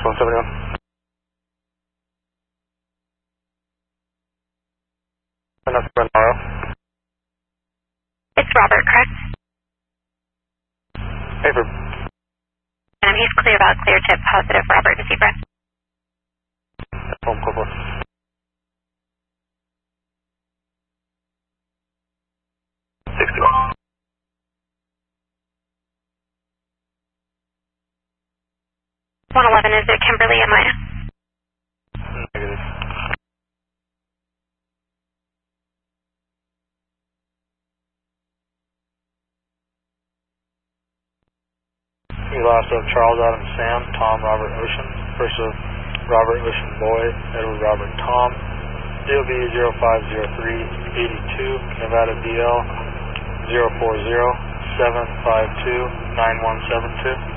171. And that's Brent Morrow. It's Robert, correct? Hey, for... He's clear about clear tip, positive, Robert, is he Brent? Home Corporal. Is it Kimberly and Maya? Negative. We lost of Charles Adam Sam, Tom Robert Ocean, first of Robert Ocean Boy, Edward Robert Tom, DOB 050382, Nevada DL 040 752 9172.